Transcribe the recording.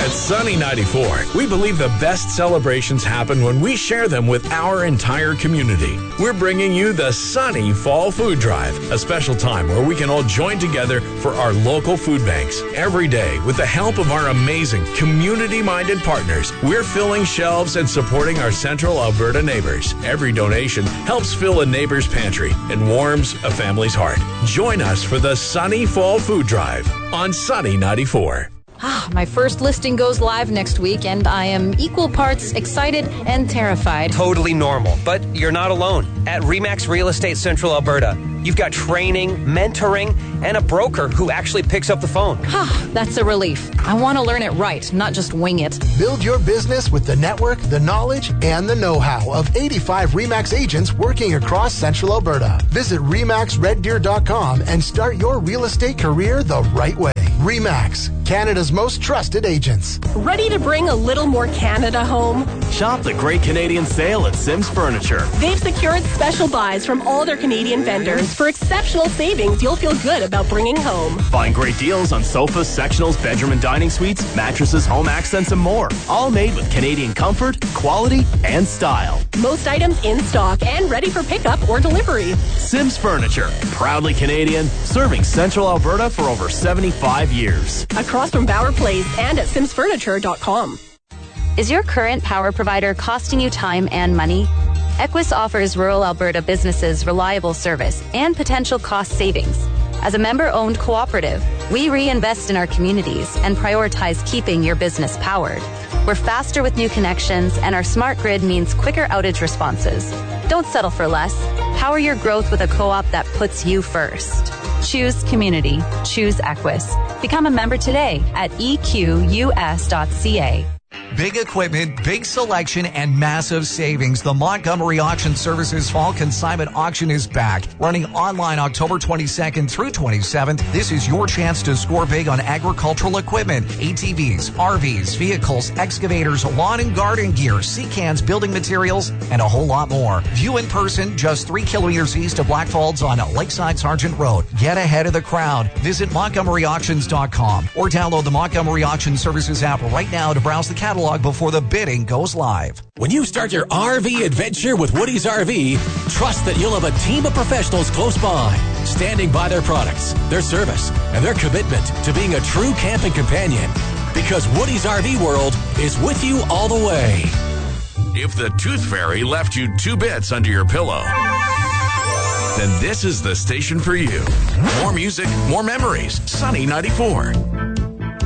At Sunny 94, we believe the best celebrations happen when we share them with our entire community. We're bringing you the Sunny Fall Food Drive, a special time where we can all join together for our local food banks. Every day, with the help of our amazing community-minded partners, we're filling shelves and supporting our Central Alberta neighbors. Every donation helps fill a neighbor's pantry and warms a family's heart. Join us for the Sunny Fall Food Drive on Sunny 94. My first listing goes live next week, and I am equal parts excited and terrified. Totally normal, but you're not alone. At RE/MAX Real Estate Central Alberta, you've got training, mentoring, and a broker who actually picks up the phone. That's a relief. I want to learn it right, not just wing it. Build your business with the network, the knowledge, and the know-how of 85 RE/MAX agents working across Central Alberta. Visit RE/MAXRedDeer.com and start your real estate career the right way. RE/MAX, Canada's most trusted agents. Ready to bring a little more Canada home? Shop the Great Canadian Sale at Sims Furniture. They've secured special buys from all their Canadian vendors for exceptional savings you'll feel good about bringing home. Find great deals on sofas, sectionals, bedroom and dining suites, mattresses, home accents, and more. All made with Canadian comfort, quality, and style. Most items in stock and ready for pickup or delivery. Sims Furniture, proudly Canadian, serving Central Alberta for over 75 years. Across from Bauer Place and at simsfurniture.com. Is your current power provider costing you time and money? Equus offers rural Alberta businesses reliable service and potential cost savings. As a member-owned cooperative, we reinvest in our communities and prioritize keeping your business powered. We're faster with new connections, and our smart grid means quicker outage responses. Don't settle for less. Power your growth with a co-op that puts you first. Choose community. Choose Equus. Become a member today at equs.ca. Big equipment, big selection, and massive savings. The Montgomery Auction Services Fall Consignment Auction is back. Running online October 22nd through 27th, this is your chance to score big on agricultural equipment, ATVs, RVs, vehicles, excavators, lawn and garden gear, sea cans, building materials, and a whole lot more. View in person just 3 kilometers east of Blackfalds on Lakeside Sargent Road. Get ahead of the crowd. Visit MontgomeryAuctions.com or download the Montgomery Auction Services app right now to browse the catalog before the bidding goes live. When you start your RV adventure with Woody's RV, trust that you'll have a team of professionals close by, standing by their products, their service, and their commitment to being a true camping companion. Because Woody's RV World is with you all the way. If the Tooth Fairy left you 2 bits under your pillow, then this is the station for you. More music, more memories. Sunny 94.